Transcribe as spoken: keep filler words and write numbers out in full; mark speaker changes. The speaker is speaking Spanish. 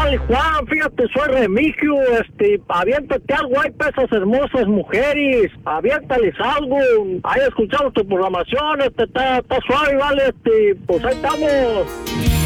Speaker 1: vale, Juan, fíjate, soy Remigio, este, aviéntate algo, hay pesas hermosas mujeres, aviéntales algo, hay escuchado tu programación, este, está, está suave, vale, este, pues ahí estamos.